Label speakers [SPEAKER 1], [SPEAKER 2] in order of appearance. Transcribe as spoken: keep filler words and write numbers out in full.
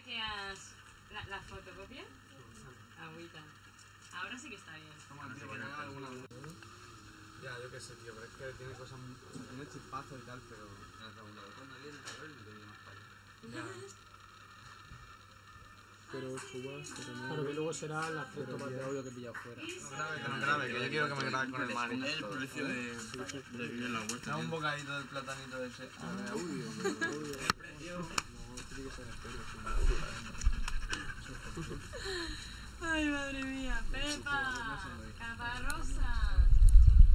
[SPEAKER 1] la que has... ¿La, la fotocopia? Agüita. Ahora sí que está bien.
[SPEAKER 2] Toma, tío, para haga alguna... Ya, yo qué sé, tío, pero es que tiene cosas... O sea, tiene chispazos y tal, pero... Cuando viene a ver, me tenía más para allá.
[SPEAKER 3] Pero subas, pero no...
[SPEAKER 4] Claro que luego será la foto más de audio que he pillado fuera.
[SPEAKER 2] No grave, que no grave, que yo quiero que me grabe con el móvil.
[SPEAKER 5] El precio de... de vivir en la huerta.
[SPEAKER 2] Da un bocadito del platanito de ese.
[SPEAKER 3] Ah, de audio, pero audio... El precio... No, tiene que ser estéreo, sí.
[SPEAKER 1] Ay, madre mía. Pepa. Caparrosa.